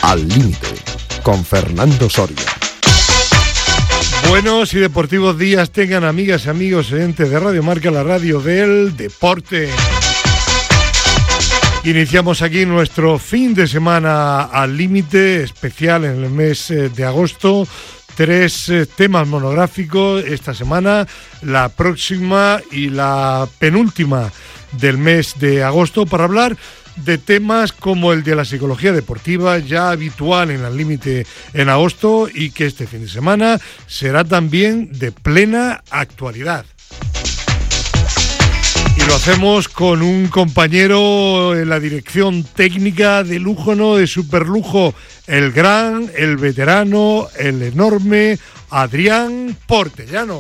Al Límite, con Fernando Soria. Buenos y deportivos días tengan amigas y amigos oyentes de Radio Marca, la radio del deporte. Iniciamos aquí nuestro fin de semana al límite especial en el mes de agosto. 3 temas monográficos esta semana, la próxima y la penúltima del mes de agosto, para hablar de temas como el de la psicología deportiva, ya habitual en Al Límite en agosto, y que este fin de semana será también de plena actualidad. Y lo hacemos con un compañero en la dirección técnica de lujo, no de superlujo, el gran, el veterano, el enorme Adrián Portellano.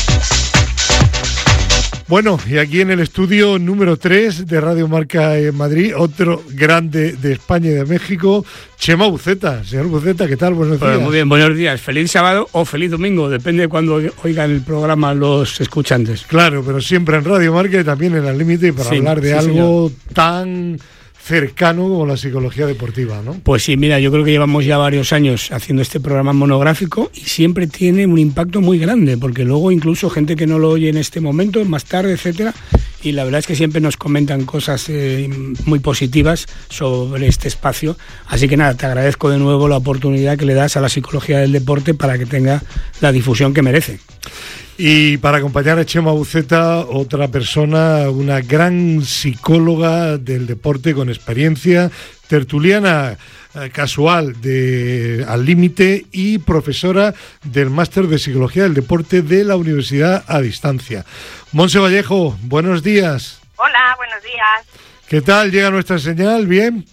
Bueno, y aquí en el estudio número 3 de Radio Marca en Madrid, otro grande de España y de México, Chema Buceta. Señor Buceta, ¿qué tal? Buenos días. Muy bien, buenos días. Feliz sábado o feliz domingo, depende de cuando oigan el programa los escuchantes. Claro, pero siempre en Radio Marca y también en Al Límite para hablar de algo tan cercano como la psicología deportiva, ¿no? Pues sí, mira, yo creo que llevamos ya varios años haciendo este programa monográfico y siempre tiene un impacto muy grande, porque luego incluso gente que no lo oye en este momento, más tarde, etcétera, y la verdad es que siempre nos comentan cosas muy positivas sobre este espacio. Así que nada, te agradezco de nuevo la oportunidad que le das a la psicología del deporte para que tenga la difusión que merece. Y para acompañar a Chema Buceta, otra persona, una gran psicóloga del deporte con experiencia, tertuliana casual de Al Límite y profesora del Máster de Psicología del Deporte de la Universidad a Distancia. Monse Vallejo, buenos días. Hola, buenos días. ¿Qué tal? ¿Llega nuestra señal? ¿Bien?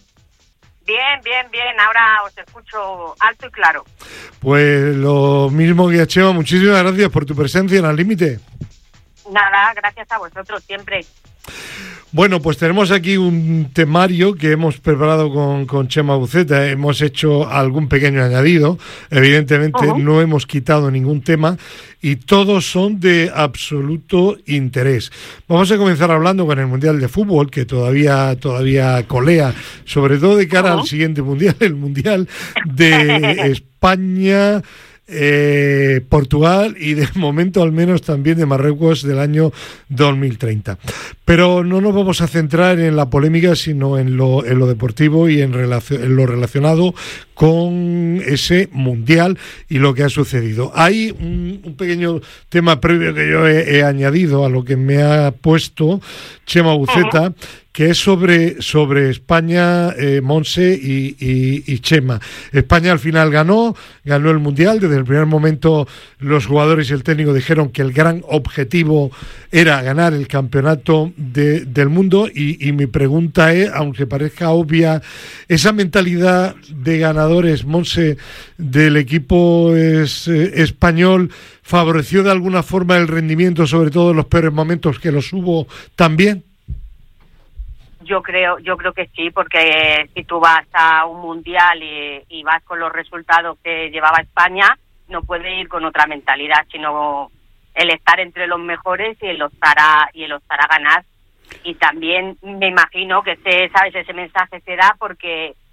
Bien. Ahora os escucho alto y claro. Pues lo mismo que a Chema, muchísimas gracias por tu presencia en Al Límite. Nada, gracias a vosotros siempre. Bueno, pues tenemos aquí un temario que hemos preparado con Chema Buceta. Hemos hecho algún pequeño añadido. Evidentemente no hemos quitado ningún tema y todos son de absoluto interés. Vamos a comenzar hablando con el Mundial de Fútbol, que todavía colea, sobre todo de cara al siguiente Mundial, el Mundial de España, Portugal y de momento al menos también de Marruecos del año 2030. Pero no nos vamos a centrar en la polémica, sino en lo deportivo y en lo relacionado con ese mundial y lo que ha sucedido. Hay un pequeño tema previo que yo he añadido a lo que me ha puesto Chema Buceta, que es sobre España, Monse y Chema. España al final ganó el Mundial. Desde el primer momento los jugadores y el técnico dijeron que el gran objetivo era ganar el campeonato del mundo y mi pregunta es, aunque parezca obvia, esa mentalidad de ganadores, Monse, del equipo español, ¿favoreció de alguna forma el rendimiento, sobre todo en los peores momentos que los hubo también? Yo creo que sí, porque si tú vas a un mundial y vas con los resultados que llevaba España, no puede ir con otra mentalidad, sino el estar entre los mejores y el optar a ganar. Y también me imagino que ese mensaje se da porque